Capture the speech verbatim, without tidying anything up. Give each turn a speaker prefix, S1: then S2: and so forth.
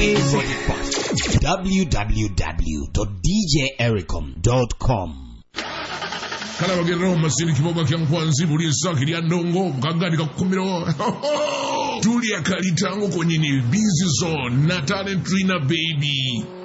S1: w w w dot d j ericom dot com.
S2: Kala bagero masini kiboga kya nkwanzi buli nsaki lya ndongo kagandi kakumiro tuli akalitango kwenye ni busy zone na talent trainer baby.